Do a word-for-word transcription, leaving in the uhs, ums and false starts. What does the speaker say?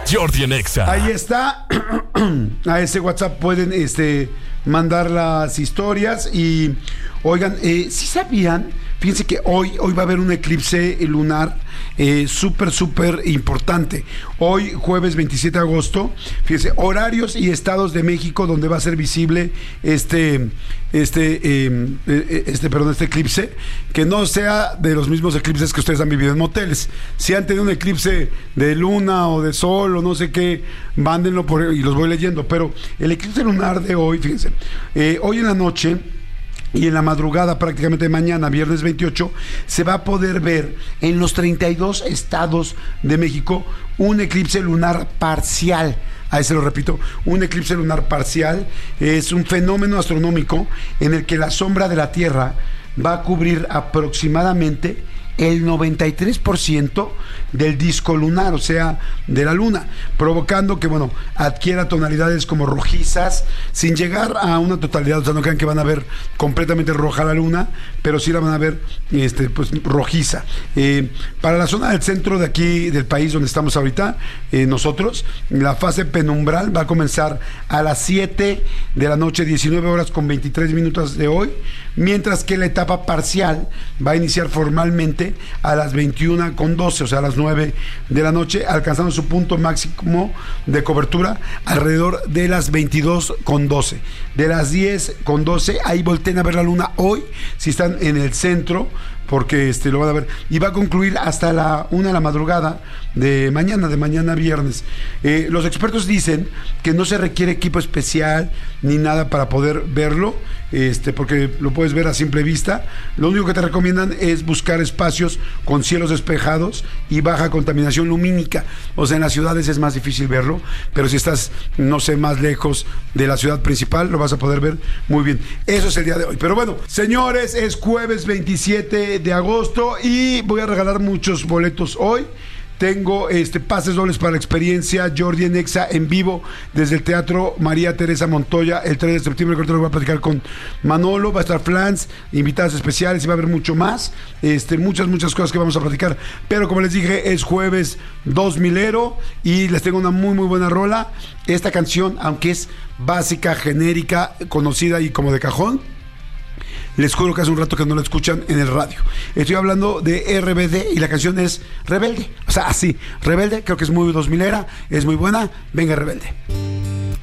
Jordi en Exa. Ahí está. A ese WhatsApp pueden este, mandar las historias. Y oigan, eh, ¿sí sabían? Fíjense que hoy, hoy va a haber un eclipse lunar eh, súper, súper importante. Hoy, jueves veintisiete de agosto, fíjense, horarios y estados de México donde va a ser visible este, este, eh, este, perdón, este eclipse, que no sea de los mismos eclipses que ustedes han vivido en moteles. Si han tenido un eclipse de luna o de sol o no sé qué, mándenlo por, y los voy leyendo. Pero el eclipse lunar de hoy, fíjense, eh, hoy en la noche y en la madrugada prácticamente de mañana, viernes veintiocho, se va a poder ver en los treinta y dos estados de México un eclipse lunar parcial. Ahí se lo repito, un eclipse lunar parcial es un fenómeno astronómico en el que la sombra de la Tierra va a cubrir aproximadamente el noventa y tres por ciento del disco lunar, o sea, de la luna, provocando que, bueno, adquiera tonalidades como rojizas, sin llegar a una totalidad. O sea, no crean que van a ver completamente roja la luna, pero sí la van a ver este, pues, rojiza. Eh, para la zona del centro de aquí, del país donde estamos ahorita, eh, nosotros, la fase penumbral va a comenzar a las siete de la noche, diecinueve horas con veintitrés minutos de hoy, mientras que la etapa parcial va a iniciar formalmente a las veintiuna con doce, o sea, a las nueve de la noche, alcanzando su punto máximo de cobertura alrededor de las veintidós con doce. De las diez con doce, ahí volteen a ver la luna hoy, si están en el centro, porque este, lo van a ver, y va a concluir hasta la una de la madrugada de mañana, de mañana viernes. Eh, los expertos dicen que no se requiere equipo especial ni nada para poder verlo, este, porque lo puedes ver a simple vista. Lo único que te recomiendan es buscar espacios con cielos despejados y baja contaminación lumínica. O sea, en las ciudades es más difícil verlo, pero si estás, no sé, más lejos de la ciudad principal, lo vas a poder ver muy bien. Eso es el día de hoy. Pero bueno, señores, es jueves veintisiete de agosto y voy a regalar muchos boletos hoy. Tengo este, pases dobles para la experiencia Jordi en Exa en vivo desde el Teatro María Teresa Montoya el tres de septiembre, que ahorita lo voy a platicar con Manolo. Va a estar Flans, invitadas especiales y va a haber mucho más, este, muchas, muchas cosas que vamos a platicar. Pero como les dije, es jueves dos milero y les tengo una muy, muy buena rola. Esta canción, aunque es básica, genérica, conocida y como de cajón, les juro que hace un rato que no la escuchan en el radio. Estoy hablando de R B D y la canción es Rebelde. O sea, así, Rebelde, creo que es muy dos milera, es muy buena. Venga, Rebelde.